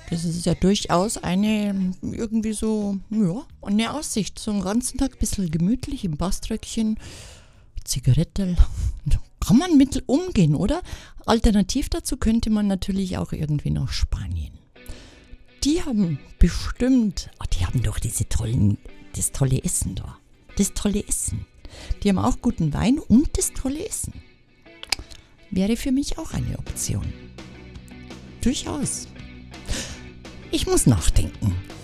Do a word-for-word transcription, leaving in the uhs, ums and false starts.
Das ist ja durchaus eine, irgendwie so, ja, eine Aussicht. So einen ganzen Tag ein bisschen gemütlich im Baströckchen, Zigarette. Da kann man mit umgehen, oder? Alternativ dazu könnte man natürlich auch irgendwie nach Spanien. Die haben bestimmt, oh, die haben doch diese tollen, das tolle Essen da. Das tolle Essen. Die haben auch guten Wein und das tolle Essen. Wäre für mich auch eine Option. Durchaus. Ich muss nachdenken.